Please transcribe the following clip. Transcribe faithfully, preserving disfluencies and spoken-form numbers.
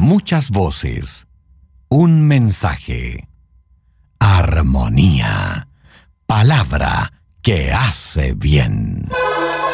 Muchas voces, un mensaje. Armonía, palabra que hace bien.